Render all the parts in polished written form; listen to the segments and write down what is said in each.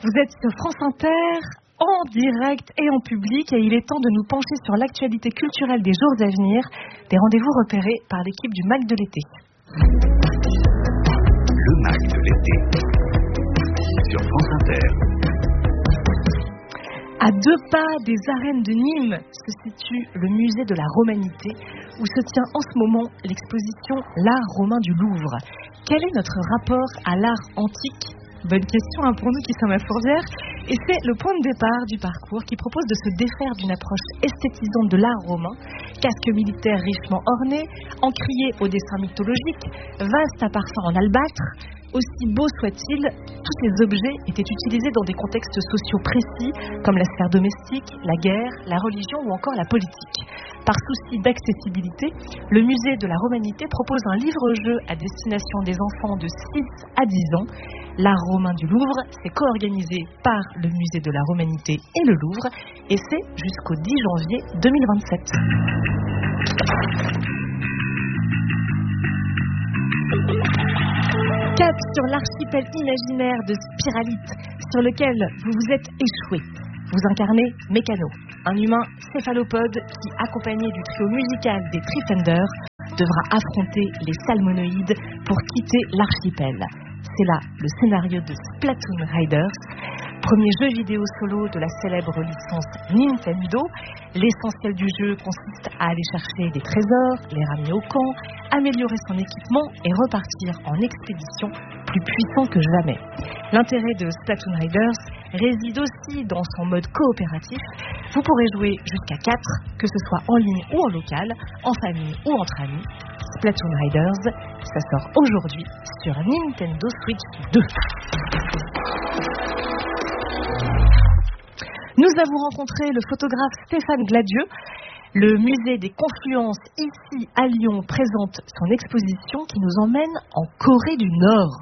Vous êtes sur France Inter, en direct et en public, et il est temps de nous pencher sur l'actualité culturelle des jours à venir, des rendez-vous repérés par l'équipe du MAC de l'été. Le MAC de l'été, sur France Inter. À 2 pas des arènes de Nîmes se situe le musée de la Romanité, où se tient en ce moment l'exposition L'art romain du Louvre. Quel est notre rapport à l'art antique ? Bonne question pour nous qui sommes à Fourvière. Et c'est le point de départ du parcours qui propose de se défaire d'une approche esthétisante de l'art romain. Casque militaire richement orné, encrier au dessin mythologique, vaste à parfum en albâtre. Aussi beau soit-il, tous ces objets étaient utilisés dans des contextes sociaux précis, comme la sphère domestique, la guerre, la religion ou encore la politique. Par souci d'accessibilité, le musée de la Romanité propose un livre-jeu à destination des enfants de 6 à 10 ans. L'art romain du Louvre, c'est co-organisé par le musée de la Romanité et le Louvre, et c'est jusqu'au 10 janvier 2027. Cap sur l'archipel imaginaire de Spiralite, sur lequel vous vous êtes échoué. Vous incarnez Mécano, un humain céphalopode qui, accompagné du trio musical des Trifenders, devra affronter les Salmonoïdes pour quitter l'archipel. C'est là le scénario de Splatoon Riders, premier jeu vidéo solo de la célèbre licence Nintendo. L'essentiel du jeu consiste à aller chercher des trésors, les ramener au camp, améliorer son équipement et repartir en expédition plus puissant que jamais. L'intérêt de Splatoon Riders réside aussi dans son mode coopératif. Vous pourrez jouer jusqu'à 4, que ce soit en ligne ou en local, en famille ou entre amis. Splatoon Riders, ça sort aujourd'hui sur Nintendo Switch 2. Nous avons rencontré le photographe Stéphane Gladieux. Le musée des Confluences, ici à Lyon, présente son exposition qui nous emmène en Corée du Nord.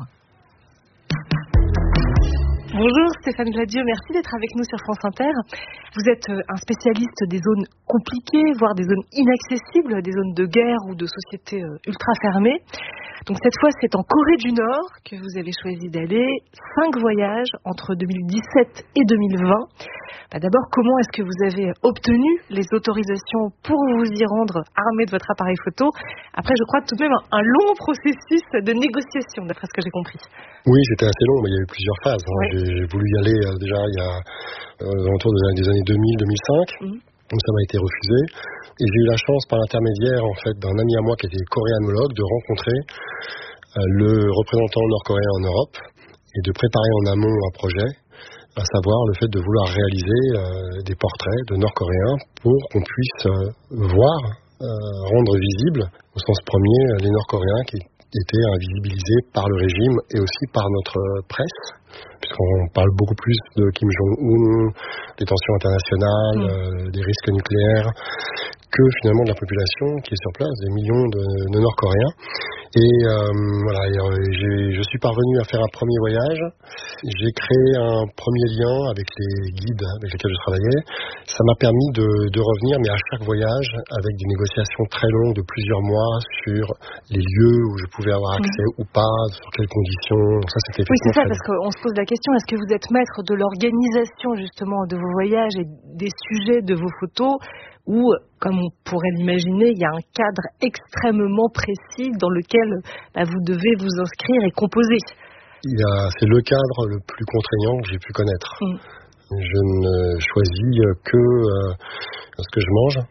Bonjour Stéphane Gladieux, merci d'être avec nous sur France Inter. Vous êtes un spécialiste des zones compliquées, voire des zones inaccessibles, des zones de guerre ou de sociétés ultra fermées. Donc cette fois, c'est en Corée du Nord que vous avez choisi d'aller. 5 voyages entre 2017 et 2020. D'abord, comment est-ce que vous avez obtenu les autorisations pour vous y rendre armé de votre appareil photo ? Après, je crois tout de même un long processus de négociation, d'après ce que j'ai compris. Oui, c'était assez long, mais il y a eu plusieurs phases. Oui. J'ai voulu y aller déjà il y a autour des années 2000-2005. Donc ça m'a été refusé. Et j'ai eu la chance, par l'intermédiaire en fait, d'un ami à moi qui était coréanologue, de rencontrer le représentant nord-coréen en Europe et de préparer en amont un projet, à savoir le fait de vouloir réaliser des portraits de Nord-Coréens pour qu'on puisse voir, rendre visible, au sens premier, les Nord-Coréens qui étaient invisibilisés par le régime et aussi par notre presse, puisqu'on parle beaucoup plus de Kim Jong-un, des tensions internationales, des risques nucléaires, que finalement de la population qui est sur place, des millions de Nord-Coréens. Et voilà, je suis parvenu à faire un premier voyage. J'ai créé un premier lien avec les guides avec lesquels je travaillais. Ça m'a permis de revenir, mais à chaque voyage, avec des négociations très longues de plusieurs mois sur les lieux où je pouvais avoir accès ou pas, sur quelles conditions. Ça, c'était oui, c'est ça, parce qu'on se pose la question, est-ce que vous êtes maître de l'organisation justement de vos voyages et des sujets de vos photos, ou, comme on pourrait l'imaginer, il y a un cadre extrêmement précis dans lequel vous devez vous inscrire et composer. C'est le cadre le plus contraignant que j'ai pu connaître. Je ne choisis que ce que je mange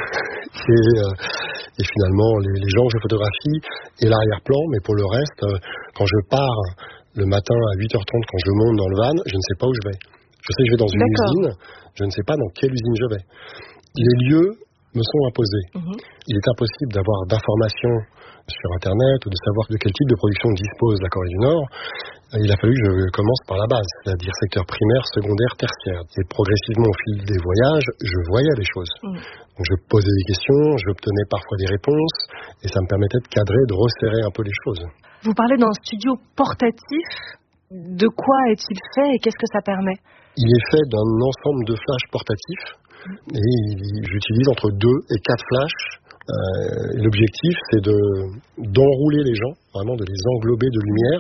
et finalement les gens que je photographie et l'arrière-plan, mais pour le reste, quand je pars le matin à 8h30, quand je monte dans le van, je ne sais pas où je vais. Je sais que je vais dans une usine, je ne sais pas dans quelle usine je vais. Les lieux me sont imposés. Il est impossible d'avoir d'informations sur Internet ou de savoir de quel type de production dispose la Corée du Nord. Il a fallu que je commence par la base, c'est-à-dire secteur primaire, secondaire, tertiaire. Et progressivement, au fil des voyages, je voyais les choses. Donc, je posais des questions, j'obtenais parfois des réponses, et ça me permettait de cadrer, de resserrer un peu les choses. Vous parlez d'un studio portatif. De quoi est-il fait et qu'est-ce que ça permet ? Il est fait d'un ensemble de flashs portatifs. Et j'utilise entre 2 et 4 flashs. L'objectif, c'est d'enrouler les gens, vraiment de les englober de lumière,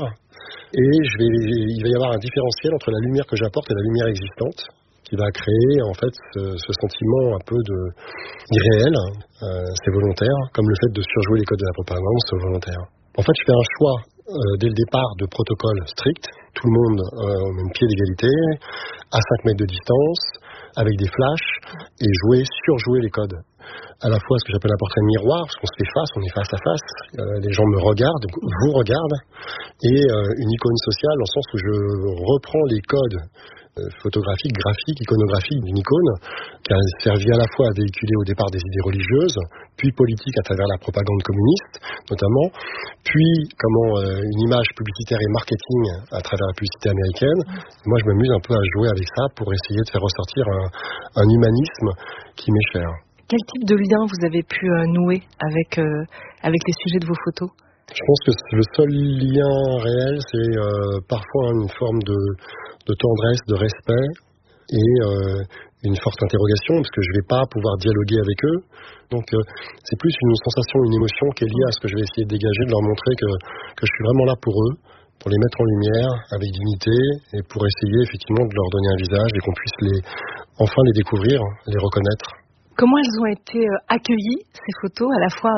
Et il va y avoir un différentiel entre la lumière que j'apporte et la lumière existante, qui va créer en fait ce sentiment un peu d'irréel. C'est volontaire, comme le fait de surjouer les codes de la propagande, c'est volontaire. En fait, je fais un choix dès le départ de protocole strict, tout le monde au même pied d'égalité, à 5 mètres de distance, avec des flashs, et surjouer les codes. À la fois ce que j'appelle un portrait miroir, parce qu'on se fait face, on est face à face, les gens me regardent, vous regardent, et une icône sociale, dans le sens où je reprends les codes photographique, graphique, iconographique d'une icône qui a servi à la fois à véhiculer au départ des idées religieuses, puis politiques à travers la propagande communiste notamment, puis une image publicitaire et marketing à travers la publicité américaine. Moi je m'amuse un peu à jouer avec ça pour essayer de faire ressortir un humanisme qui m'est cher. Quel type de lien vous avez pu nouer avec les sujets de vos photos ? Je pense que le seul lien réel, c'est parfois une forme de tendresse, de respect et une forte interrogation, parce que je ne vais pas pouvoir dialoguer avec eux. Donc c'est plus une sensation, une émotion qui est liée à ce que je vais essayer de dégager, de leur montrer que je suis vraiment là pour eux, pour les mettre en lumière avec dignité et pour essayer effectivement de leur donner un visage et qu'on puisse enfin les découvrir, les reconnaître. Comment elles ont été accueillies, ces photos, à la fois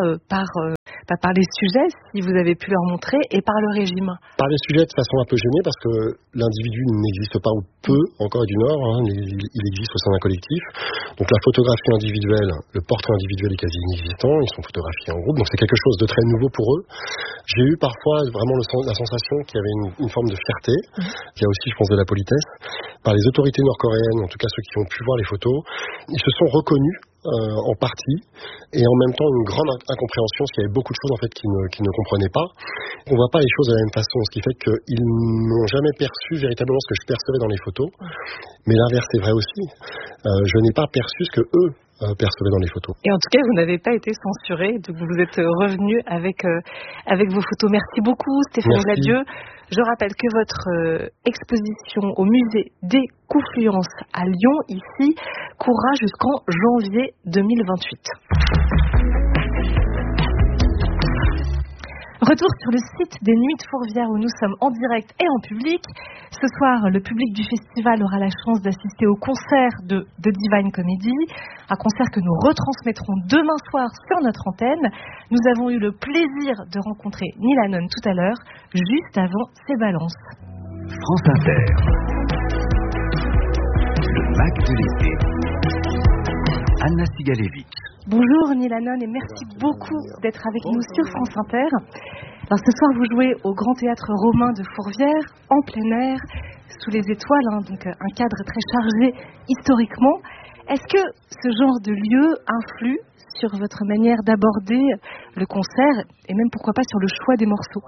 par les sujets, si vous avez pu leur montrer, et par le régime? Par les sujets de façon un peu gênée, parce que l'individu n'existe pas, ou peu en Corée du Nord, il existe au sein d'un collectif. Donc la photographie individuelle, le portrait individuel est quasi inexistant, ils sont photographiés en groupe, donc c'est quelque chose de très nouveau pour eux. J'ai eu parfois vraiment la sensation qu'il y avait une forme de fierté, il y a aussi, je pense, de la politesse. Par les autorités nord-coréennes, en tout cas ceux qui ont pu voir les photos, ils se sont reconnus en partie, et en même temps une grande incompréhension, parce qu'il y avait beaucoup de choses en fait qu'ils ne comprenaient pas. On voit pas les choses de la même façon, ce qui fait qu'ils n'ont jamais perçu véritablement ce que je percevais dans les photos, mais l'inverse est vrai aussi. Je n'ai pas perçu ce que eux percevaient dans les photos. Et en tout cas, vous n'avez pas été censuré, donc vous êtes revenu avec vos photos. Merci beaucoup, Stéphane Gladieux. Je rappelle que votre exposition au musée des Confluences à Lyon, ici, courra jusqu'en janvier 2028. Retour sur le site des Nuits de Fourvière où nous sommes en direct et en public. Ce soir, le public du festival aura la chance d'assister au concert de Divine Comedy, un concert que nous retransmettrons demain soir sur notre antenne. Nous avons eu le plaisir de rencontrer Neil Hannon tout à l'heure, juste avant ses balances. France Inter, le Mac de l'été, Anna Sigalevitch. Bonjour Neil Hannon et merci beaucoup d'être avec nous sur France Inter. Alors ce soir vous jouez au Grand Théâtre Romain de Fourvière, en plein air, sous les étoiles, donc un cadre très chargé historiquement. Est-ce que ce genre de lieu influe sur votre manière d'aborder le concert et même pourquoi pas sur le choix des morceaux?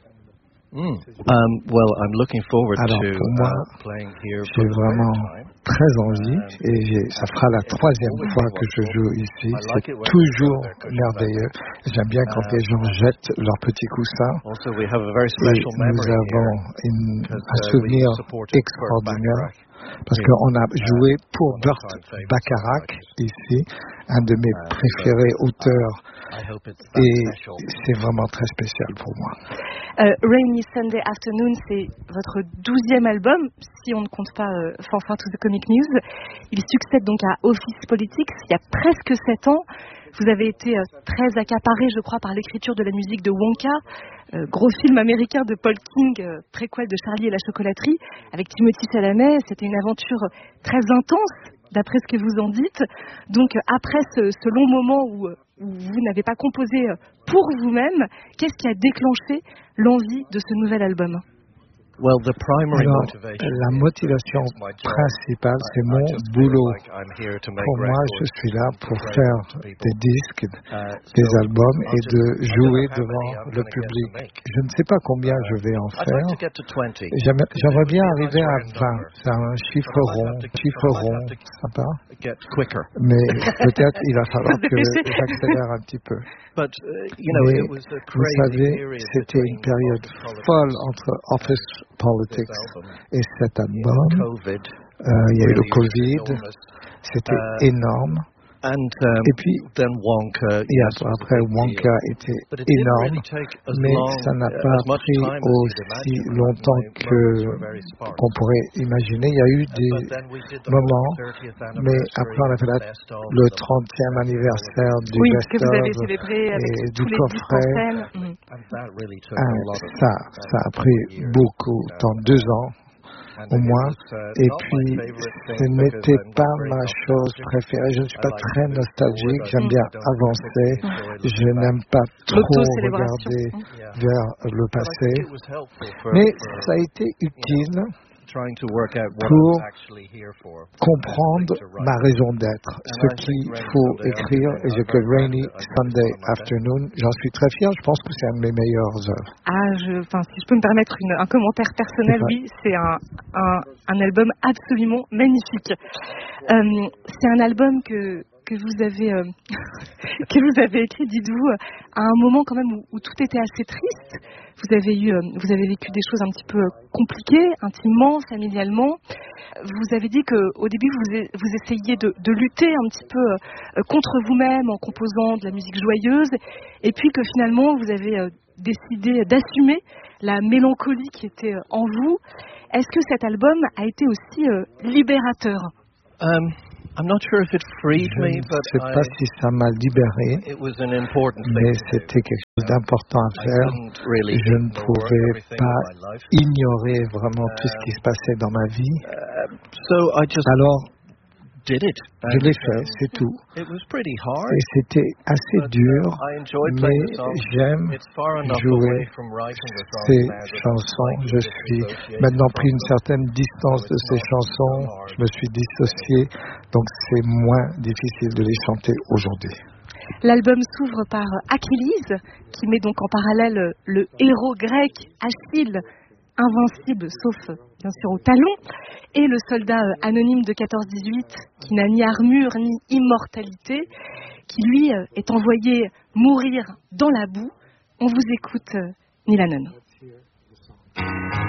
Well, I'm looking forward Alors, to pour moi, playing here j'ai vraiment très envie et ça fera la 3e fois que je joue ici. C'est toujours merveilleux. J'aime bien quand les gens jettent leurs petits coussins. Also, we have a very Et special nous memory avons un souvenir extraordinaire parce qu'on a joué pour Burt Bacharach ici, un de mes préférés auteurs. Et c'est vraiment très spécial pour moi. Rainy Sunday Afternoon, c'est votre 12e album, si on ne compte pas Fanfare to the Comic News. Il succède donc à Office Politics il y a presque 7 ans. Vous avez été très accaparé, je crois, par l'écriture de la musique de Wonka, gros film américain de Paul King, préquel de Charlie et la chocolaterie, avec Timothée Chalamet. C'était une aventure très intense, d'après ce que vous en dites. Donc, après ce long moment où vous n'avez pas composé pour vous-même, qu'est-ce qui a déclenché l'envie de ce nouvel album? Well, the primary Alors, motivation la motivation principale, c'est mon boulot. Pour moi, je suis là pour faire des disques, des albums et de jouer devant le public. Je ne sais pas combien je vais en faire. J'aimerais bien arriver à 20. C'est un chiffre rond, sympa. Mais peut-être il va falloir que j'accélère un petit peu. Mais vous savez, c'était une période folle entre Office Politics et cet album. Il y a eu le Covid, c'était énorme. Et puis, après Wonka était énorme, mais ça n'a pas pris aussi longtemps qu'on pourrait imaginer. Il y a eu des moments, mais après on a fait le 30e anniversaire du que vous avez célébré avec et tous du les coffret. Ça a pris beaucoup de temps, 2 ans. Au moins, et puis ce n'était pas ma chose préférée. Je ne suis pas très nostalgique, j'aime bien avancer, je n'aime pas trop regarder vers le passé, mais ça a été utile pour comprendre ma raison d'être, ce qu'il faut écrire, et ce que Rainy Sunday Afternoon, j'en suis très fier, je pense que c'est un de mes meilleures œuvres. Si je peux me permettre un commentaire personnel, oui, c'est un album absolument magnifique. C'est un album que vous avez écrit, dites-vous, à un moment quand même où tout était assez triste. Vous avez vécu des choses un petit peu compliquées, intimement, familialement. Vous avez dit qu'au début vous essayiez de lutter un petit peu contre vous-même en composant de la musique joyeuse, et puis que finalement vous avez décidé d'assumer la mélancolie qui était en vous. Est-ce que cet album a été aussi libérateur? I'm not sure if it freed me, je ne sais pas si ça m'a libéré, mais c'était quelque chose d'important à faire. Je ne pouvais pas ignorer vraiment tout ce qui se passait dans ma vie. Alors, je l'ai fait, c'est tout. Et c'était assez dur, mais j'aime jouer ces chansons. Je suis maintenant pris une certaine distance de ces chansons. Je me suis dissocié, donc c'est moins difficile de les chanter aujourd'hui. L'album s'ouvre par Achilles, qui met donc en parallèle le héros grec Achille, invincible sauf bien sûr au talon, et le soldat anonyme de 14-18 qui n'a ni armure ni immortalité, qui lui est envoyé mourir dans la boue. On vous écoute, Neil Hannon.